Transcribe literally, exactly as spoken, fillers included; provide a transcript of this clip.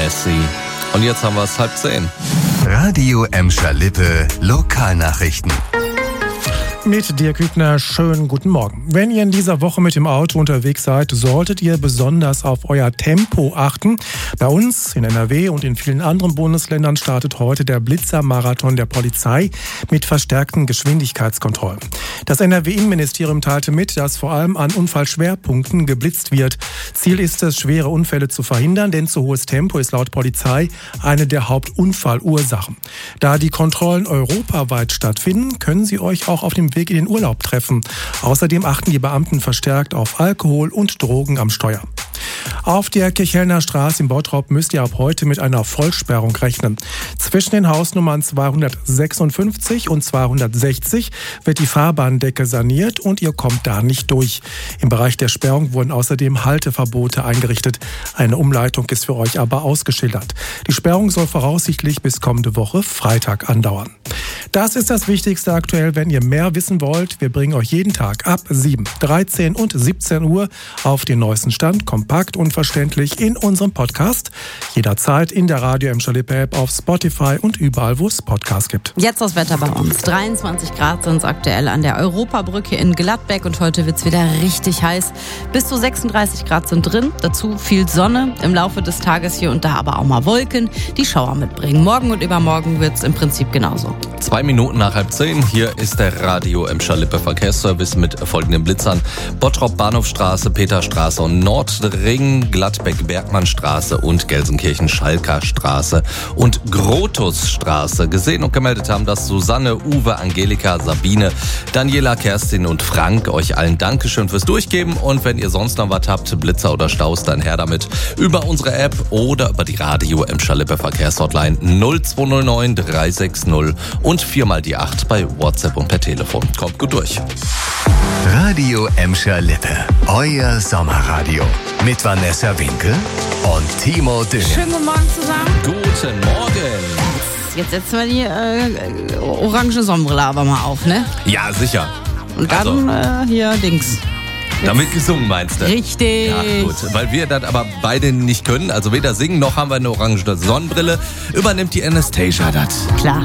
Messi. Und jetzt haben wir es halb zehn. Radio Emscher Lippe Lokalnachrichten. Mit Dirk Hübner, schönen guten Morgen. Wenn ihr in dieser Woche mit dem Auto unterwegs seid, solltet ihr besonders auf euer Tempo achten. Bei uns in N R W und in vielen anderen Bundesländern startet heute der Blitzer-Marathon der Polizei mit verstärkten Geschwindigkeitskontrollen. Das N R W-Innenministerium teilte mit, dass vor allem an Unfallschwerpunkten geblitzt wird. Ziel ist es, schwere Unfälle zu verhindern, denn zu hohes Tempo ist laut Polizei eine der Hauptunfallursachen. Da die Kontrollen europaweit stattfinden, können sie euch auch auf dem Weg in den Urlaub treffen. Außerdem achten die Beamten verstärkt auf Alkohol und Drogen am Steuer. Auf der Kirchhellner Straße in Bottrop müsst ihr ab heute mit einer Vollsperrung rechnen. Zwischen den Hausnummern zweihundertsechsundfünfzig und zweihundertsechzig wird die Fahrbahndecke saniert und ihr kommt da nicht durch. Im Bereich der Sperrung wurden außerdem Halteverbote eingerichtet. Eine Umleitung ist für euch aber ausgeschildert. Die Sperrung soll voraussichtlich bis kommende Woche Freitag andauern. Das ist das Wichtigste aktuell. Wenn ihr mehr wissen wollt, wir bringen euch jeden Tag ab sieben, dreizehn und siebzehn Uhr auf den neuesten Stand, kompakt und verständlich in unserem Podcast. Jederzeit in der Radio Emscher Lippe App, auf Spotify und überall, wo es Podcasts gibt. Jetzt das Wetter bei uns. dreiundzwanzig Grad sind es aktuell an der Europabrücke in Gladbeck und heute wird es wieder richtig heiß. Bis zu sechsunddreißig Grad sind drin, dazu viel Sonne. Im Laufe des Tages hier und da aber auch mal Wolken, die Schauer mitbringen. Morgen und übermorgen wird es im Prinzip genauso. Zwei Minuten nach halb zehn. Hier ist der Radio Emscher Lippe Verkehrsservice mit folgenden Blitzern. Bottrop Bahnhofstraße, Peterstraße und Nordring, Gladbeck Bergmannstraße und Gelsenkirchen Schalker Straße und Grotusstraße. Gesehen und gemeldet haben das Susanne, Uwe, Angelika, Sabine, Daniela, Kerstin und Frank. Euch allen Dankeschön fürs Durchgeben und wenn ihr sonst noch was habt, Blitzer oder Staus, dann her damit über unsere App oder über die Radio Emscher Lippe Verkehrshotline null zwei null neun drei sechs null und viermal die acht bei WhatsApp und per Telefon. Kommt gut durch. Radio Emscher Lippe, euer Sommerradio mit Vanessa Winkel und Timo Dünge. Schönen guten Morgen zusammen. Guten Morgen. Jetzt setzen wir die äh, orange Sonnenbrille aber mal auf, ne? Ja, sicher. Und dann Also. äh, hier Dings. Damit gesungen meinst du? Richtig. Ja, gut. Weil wir das aber beide nicht können, also weder singen noch haben wir eine orange Sonnenbrille, übernimmt die Anastasia das. Klar.